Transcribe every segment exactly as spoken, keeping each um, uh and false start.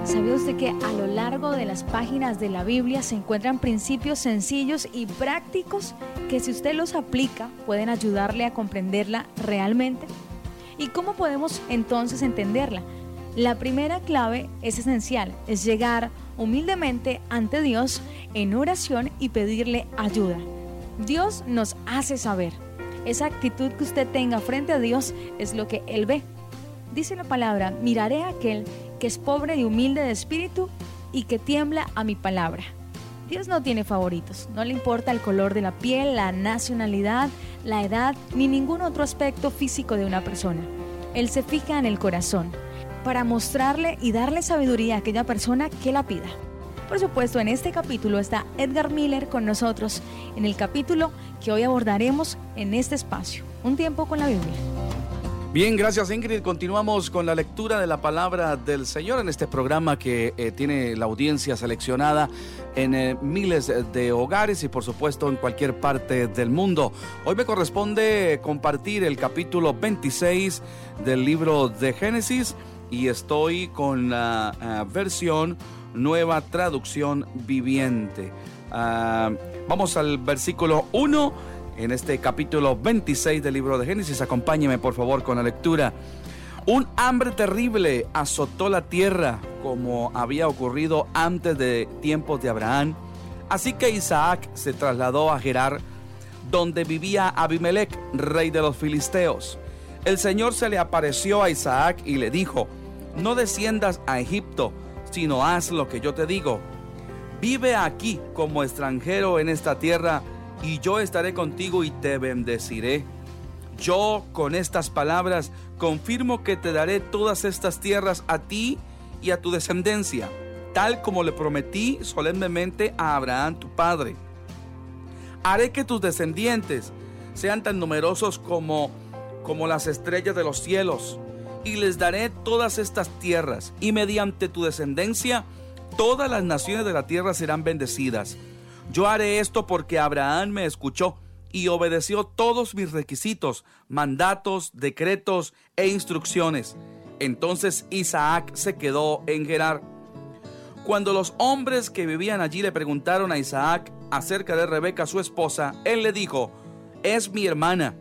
¿Sabía usted que a lo largo de las páginas de la Biblia se encuentran principios sencillos y prácticos que, si usted los aplica, pueden ayudarle a comprenderla realmente? ¿Y cómo podemos entonces entenderla? La primera clave es esencial, es llegar humildemente ante Dios en oración y pedirle ayuda. Dios nos hace saber. Esa actitud que usted tenga frente a Dios es lo que Él ve. Dice la palabra: miraré a aquel que es pobre y humilde de espíritu y que tiembla a mi palabra. Dios no tiene favoritos, no le importa el color de la piel, la nacionalidad, la edad, ni ningún otro aspecto físico de una persona. Él se fija en el corazón, para mostrarle y darle sabiduría a aquella persona que la pida. Por supuesto, en este capítulo está Edgar Miller con nosotros, en el capítulo que hoy abordaremos en este espacio, Un tiempo con la Biblia. Bien, gracias Ingrid. Continuamos con la lectura de la palabra del Señor en este programa que eh, tiene la audiencia seleccionada en eh, miles de hogares y por supuesto en cualquier parte del mundo. Hoy me corresponde compartir el capítulo veintiséis del libro de Génesis y estoy con la uh, versión Nueva Traducción Viviente. Uh, vamos al versículo uno. En este capítulo veintiséis del libro de Génesis, acompáñeme por favor con la lectura. Un hambre terrible azotó la tierra, como había ocurrido antes de tiempos de Abraham. Así que Isaac se trasladó a Gerar, donde vivía Abimelec, rey de los filisteos. El Señor se le apareció a Isaac y le dijo: no desciendas a Egipto, sino haz lo que yo te digo. Vive aquí como extranjero en esta tierra, y yo estaré contigo y te bendeciré. Yo con estas palabras confirmo que te daré todas estas tierras a ti y a tu descendencia, tal como le prometí solemnemente a Abraham tu padre. Haré que tus descendientes sean tan numerosos como, como las estrellas de los cielos, y les daré todas estas tierras, y mediante tu descendencia todas las naciones de la tierra serán bendecidas. Yo haré esto porque Abraham me escuchó y obedeció todos mis requisitos, mandatos, decretos e instrucciones. Entonces Isaac se quedó en Gerar. Cuando los hombres que vivían allí le preguntaron a Isaac acerca de Rebeca, su esposa, él le dijo: es mi hermana.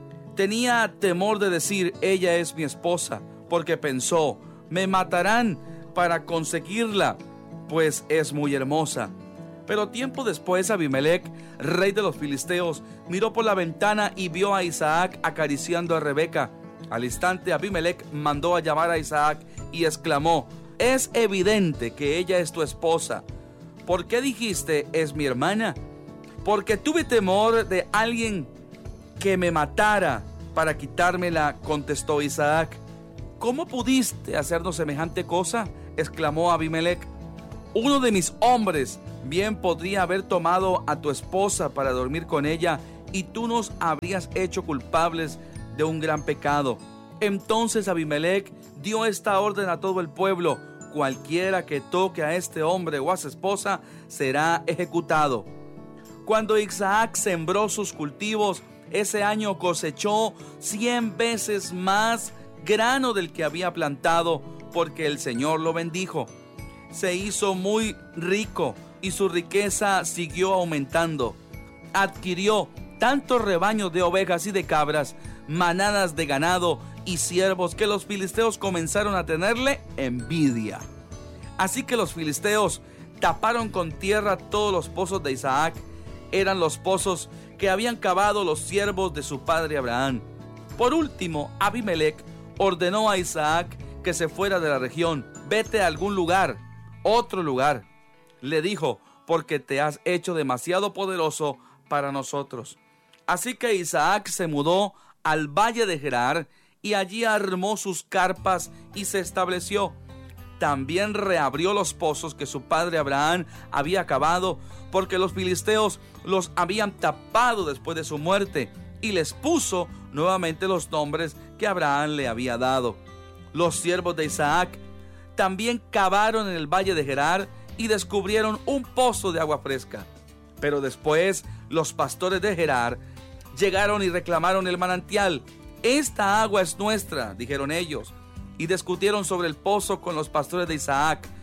Tenía temor de decir: ella es mi esposa, porque pensó: me matarán para conseguirla, pues es muy hermosa. Pero tiempo después Abimelec, rey de los filisteos, miró por la ventana y vio a Isaac acariciando a Rebeca. Al instante Abimelec mandó a llamar a Isaac y exclamó: es evidente que ella es tu esposa. ¿Por qué dijiste es mi hermana? Porque tuve temor de alguien que me matara para quitármela, contestó Isaac. ¿Cómo pudiste hacernos semejante cosa?, exclamó Abimelec. Uno de mis hombres bien podría haber tomado a tu esposa para dormir con ella, y tú nos habrías hecho culpables de un gran pecado. Entonces Abimelec dio esta orden a todo el pueblo: cualquiera que toque a este hombre o a su esposa será ejecutado. Cuando Isaac sembró sus cultivos, ese año cosechó cien veces más grano del que había plantado, porque el Señor lo bendijo. Se hizo muy rico y su riqueza siguió aumentando. Adquirió tantos rebaños de ovejas y de cabras, manadas de ganado y siervos, que los filisteos comenzaron a tenerle envidia. Así que los filisteos taparon con tierra todos los pozos de Isaac. Eran los pozos que habían cavado los siervos de su padre Abraham. Por último, Abimelec ordenó a Isaac que se fuera de la región. Vete a algún lugar, otro lugar, le dijo, porque te has hecho demasiado poderoso para nosotros. Así que Isaac se mudó al valle de Gerar y allí armó sus carpas y se estableció. También reabrió los pozos que su padre Abraham había cavado, porque los filisteos los habían tapado después de su muerte, y les puso nuevamente los nombres que Abraham le había dado. Los siervos de Isaac también cavaron en el valle de Gerar y descubrieron un pozo de agua fresca. Pero después los pastores de Gerar llegaron y reclamaron el manantial. Esta agua es nuestra, dijeron ellos, y discutieron sobre el pozo con los pastores de Isaac.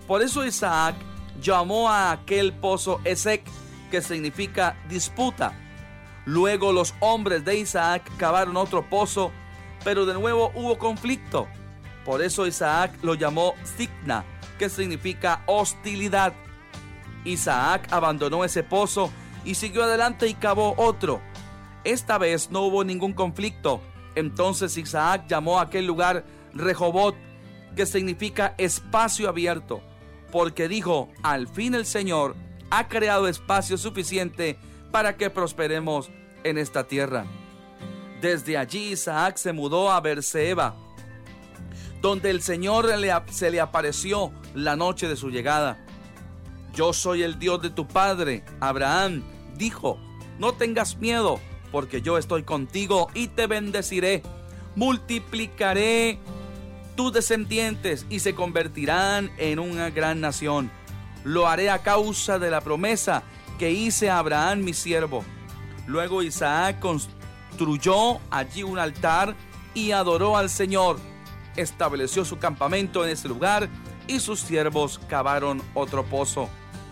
Por eso Isaac llamó a aquel pozo Esek, que significa disputa. Luego los hombres de Isaac cavaron otro pozo, pero de nuevo hubo conflicto. Por eso Isaac lo llamó Sitna, que significa hostilidad. Isaac abandonó ese pozo y siguió adelante y cavó otro. Esta vez no hubo ningún conflicto. Entonces Isaac llamó a aquel lugar Rehobot, que significa espacio abierto, porque dijo: al fin el Señor ha creado espacio suficiente para que prosperemos en esta tierra. Desde allí Isaac se mudó a Beerseba, donde el Señor le, se le apareció la noche de su llegada. Yo soy el Dios de tu padre Abraham, dijo. No tengas miedo, porque yo estoy contigo y te bendeciré. Multiplicaré tus descendientes y se convertirán en una gran nación. Lo haré a causa de la promesa que hice a Abraham mi siervo. Luego Isaac construyó allí un altar y adoró al Señor. Estableció su campamento en ese lugar y sus siervos cavaron otro pozo.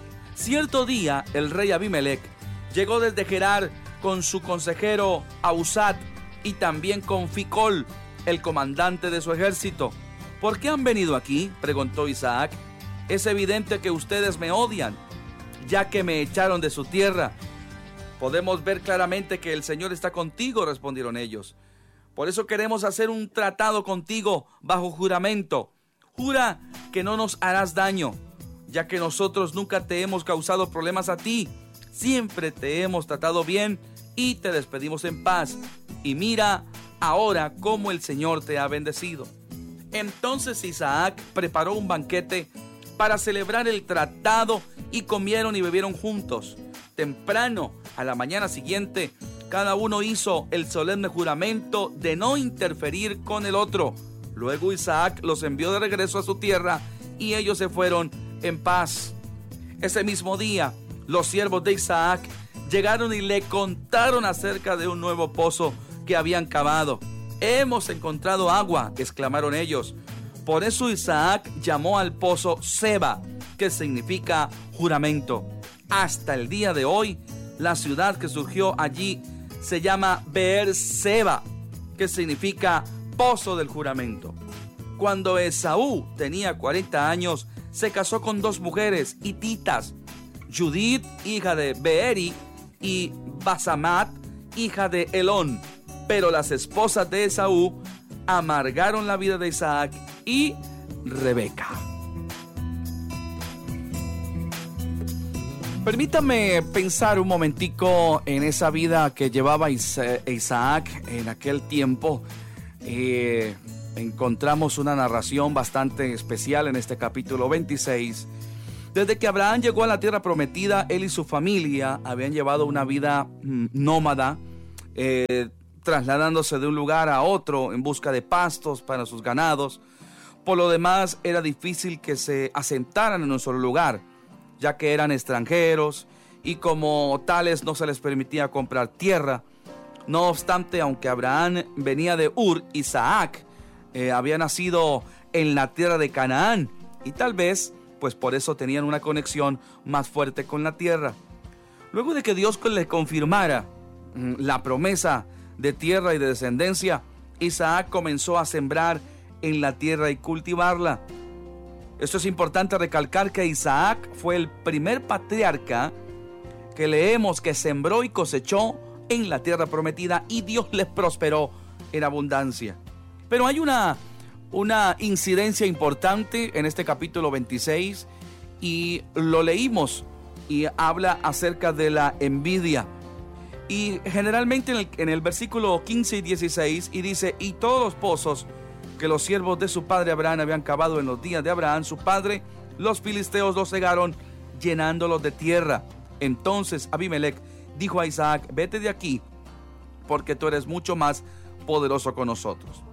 Cierto día el rey Abimelech llegó desde Gerar con su consejero Ahuzat y también con Ficol, el comandante de su ejército. ¿Por qué han venido aquí?, preguntó Isaac. Es evidente que ustedes me odian, ya que me echaron de su tierra. Podemos ver claramente que el Señor está contigo, respondieron ellos. Por eso queremos hacer un tratado contigo bajo juramento. Jura que no nos harás daño, ya que nosotros nunca te hemos causado problemas a ti. Siempre te hemos tratado bien y te despedimos en paz. Y mira ahora cómo el Señor te ha bendecido. Entonces Isaac preparó un banquete para celebrar el tratado y comieron y bebieron juntos. Temprano, a la mañana siguiente, cada uno hizo el solemne juramento de no interferir con el otro. Luego Isaac los envió de regreso a su tierra y ellos se fueron en paz. Ese mismo día, los siervos de Isaac llegaron y le contaron acerca de un nuevo pozo que habían cavado. Hemos encontrado agua, exclamaron ellos. Por eso Isaac llamó al pozo Seba, que significa juramento. Hasta el día de hoy, la ciudad que surgió allí se llama Beerseba, que significa pozo del juramento. Cuando Esaú tenía cuarenta años, se casó con dos mujeres hititas, Judith, hija de Beeri, y Basamat, hija de Elón. Pero las esposas de Esaú amargaron la vida de Isaac y Rebeca. Permítame pensar un momentico en esa vida que llevaba Isaac en aquel tiempo. Eh, encontramos una narración bastante especial en este capítulo veintiséis. Desde que Abraham llegó a la tierra prometida, él y su familia habían llevado una vida mm, nómada, eh, trasladándose de un lugar a otro en busca de pastos para sus ganados. Por lo demás, era difícil que se asentaran en un solo lugar, ya que eran extranjeros y como tales no se les permitía comprar tierra. No obstante, aunque Abraham venía de Ur, Isaac eh, había nacido en la tierra de Canaán y tal vez pues por eso tenían una conexión más fuerte con la tierra. Luego de que Dios le confirmara mm, la promesa de tierra y de descendencia, Isaac comenzó a sembrar en la tierra y cultivarla. Esto es importante recalcar que Isaac fue el primer patriarca que leemos que sembró y cosechó en la tierra prometida y Dios les prosperó en abundancia. Pero hay una, una incidencia importante en este capítulo veintiséis y lo leímos y habla acerca de la envidia. Y generalmente en el, en el versículo quince y dieciséis y dice: y todos los pozos que los siervos de su padre Abraham habían cavado en los días de Abraham su padre, los filisteos los cegaron llenándolos de tierra. Entonces Abimelech dijo a Isaac: vete de aquí, porque tú eres mucho más poderoso con nosotros.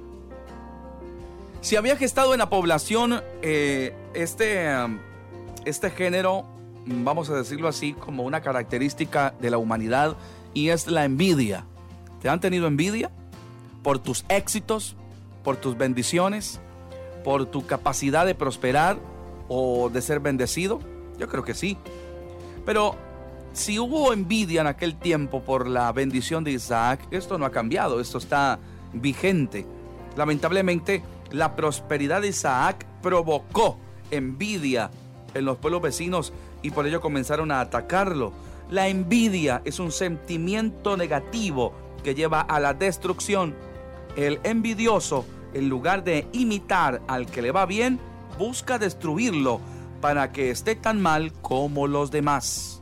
Si había gestado en la población eh, este, este género, vamos a decirlo así, como una característica de la humanidad, y es la envidia. ¿Te han tenido envidia por tus éxitos, por tus bendiciones, por tu capacidad de prosperar? o de ser bendecido? Yo creo que sí. Pero si hubo envidia en aquel tiempo por la bendición de Isaac, esto no ha cambiado, esto está vigente. Lamentablemente, la prosperidad de Isaac provocó envidia en los pueblos vecinos y por ello comenzaron a atacarlo. La envidia es un sentimiento negativo que lleva a la destrucción. El envidioso, en lugar de imitar al que le va bien, busca destruirlo para que esté tan mal como los demás.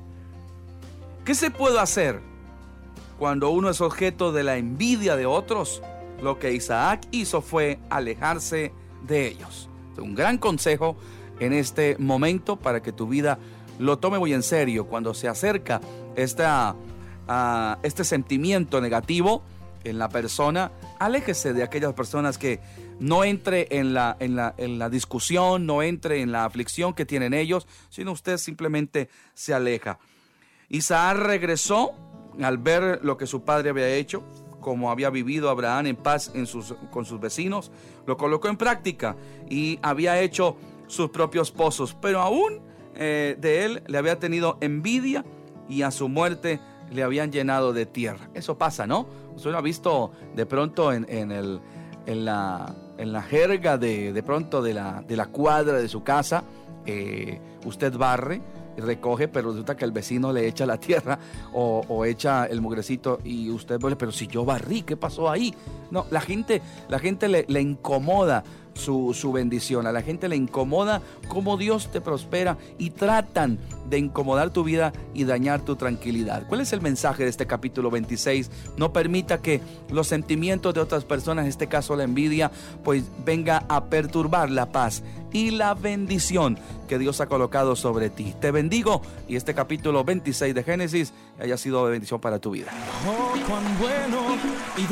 ¿Qué se puede hacer cuando uno es objeto de la envidia de otros? Lo que Isaac hizo fue alejarse de ellos. Un gran consejo en este momento para que tu vida lo tome muy en serio. Cuando se acerca esta, uh, este sentimiento negativo en la persona, aléjese de aquellas personas que no entre en la, en la, en la discusión, no entre en la aflicción que tienen ellos, sino usted simplemente se aleja. Isaac regresó al ver lo que su padre había hecho, como había vivido Abraham en paz en sus, con sus vecinos, lo colocó en práctica y había hecho sus propios pozos, pero aún eh, de él le había tenido envidia y a su muerte le habían llenado de tierra. Eso pasa, ¿no? Usted lo ha visto de pronto en, en, el, en, la, en la jerga de, de pronto de la, de la cuadra de su casa. Eh, usted barre y recoge, pero resulta que el vecino le echa la tierra o, o echa el mugrecito y usted vuelve, pero si yo barrí, ¿qué pasó ahí? No, la gente, la gente le, le incomoda su, su bendición, a la gente le incomoda cómo Dios te prospera y tratan de incomodar tu vida y dañar tu tranquilidad. ¿Cuál es el mensaje de este capítulo veintiséis? No permita que los sentimientos de otras personas, en este caso la envidia, pues venga a perturbar la paz y la bendición que Dios ha colocado sobre ti. Te bendigo y este capítulo veintiséis de Génesis haya sido de bendición para tu vida. Oh, cuán bueno y